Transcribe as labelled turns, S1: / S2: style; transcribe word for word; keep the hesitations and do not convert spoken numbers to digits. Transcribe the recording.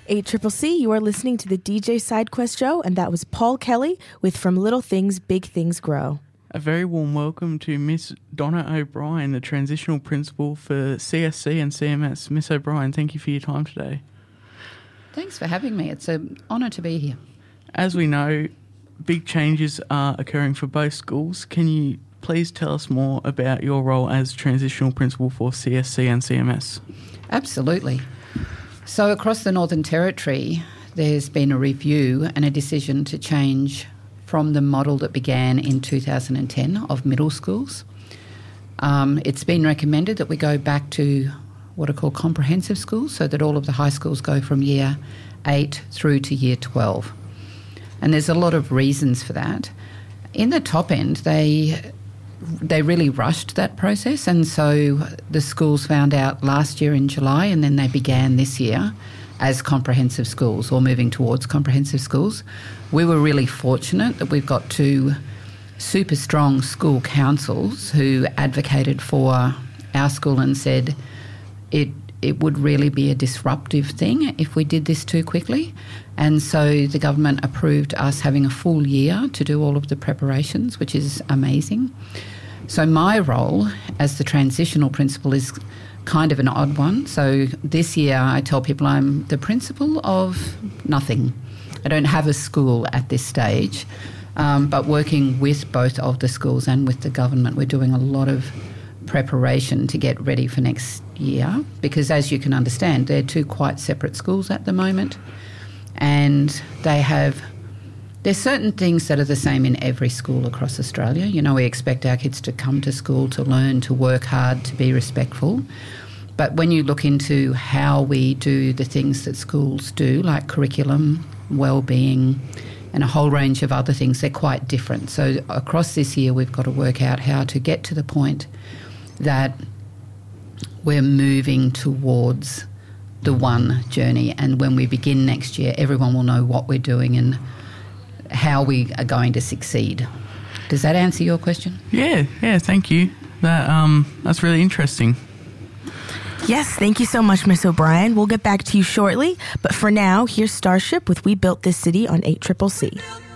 S1: eight C C C, you are listening to the D J SideQuest show, and that was Paul Kelly with From Little Things, Big Things Grow.
S2: A very warm welcome to Miss Donna O'Brien, the Transitional Principal for C S C and C M S. Miss O'Brien, thank you for your time today.
S3: Thanks for having me. It's an honour to be here.
S2: As we know, big changes are occurring for both schools. Can you please tell us more about your role as Transitional Principal for C S C and C M S? Absolutely.
S3: So across the Northern Territory, there's been a review and a decision to change from the model that began in two thousand ten of middle schools. Um, it's been recommended that we go back to what are called comprehensive schools, so that all of the high schools go from year eight through to year twelve. And there's a lot of reasons for that. In the top end, they they really rushed that process, and so the schools found out last year in July, and then they began this year as comprehensive schools or moving towards comprehensive schools. We were really fortunate that we've got two super strong school councils who advocated for our school and said it it would really be a disruptive thing if we did this too quickly. And so the government approved us having a full year to do all of the preparations, which is amazing. So my role as the transitional principal is kind of an odd one. So this year I tell people I'm the principal of nothing. I don't have a school at this stage, um, but working with both of the schools and with the government, we're doing a lot of preparation to get ready for next year, because as you can understand, they're two quite separate schools at the moment, and they have there's certain things that are the same in every school across Australia. You know, we expect our kids to come to school to learn, to work hard, to be respectful. But when you look into how we do the things that schools do, like curriculum, well-being, and a whole range of other things, they're quite different. So across this year, we've got to work out how to get to the point that we're moving towards the one journey. And when we begin next year, everyone will know what we're doing and how we are going to succeed. Does that answer your question?
S2: Yeah, yeah, thank you. That um, that's really interesting.
S1: Yes, thank you so much, Miss O'Brien. We'll get back to you shortly, but for now, here's Starship with We Built This City on eight C C C.